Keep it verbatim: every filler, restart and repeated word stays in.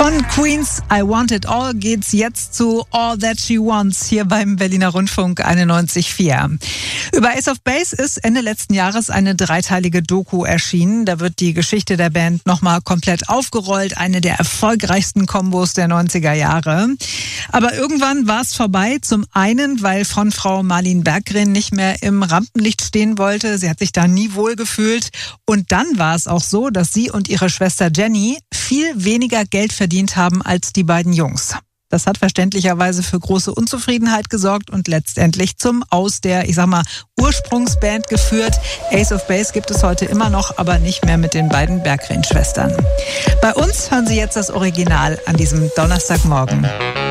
Von Queens I Want It All geht's jetzt zu All That She Wants hier beim Berliner Rundfunk einundneunzig Komma vier. Über Ace of Base ist Ende letzten Jahres eine dreiteilige Doku erschienen. Da wird die Geschichte der Band nochmal komplett aufgerollt. Eine der erfolgreichsten Kombos der neunziger Jahre. Aber irgendwann war es vorbei. Zum einen, weil Frontfrau Malin Berggren nicht mehr im Rampenlicht stehen wollte. Sie hat sich da nie wohl gefühlt. Und dann war es auch so, dass sie und ihre Schwester Jenny viel weniger Geld verdient haben als die beiden Jungs. Das hat verständlicherweise für große Unzufriedenheit gesorgt und letztendlich zum Aus der, ich sag mal, Ursprungsband geführt. Ace of Base gibt es heute immer noch, aber nicht mehr mit den beiden Berggren-Schwestern. Bei uns hören Sie jetzt das Original an diesem Donnerstagmorgen.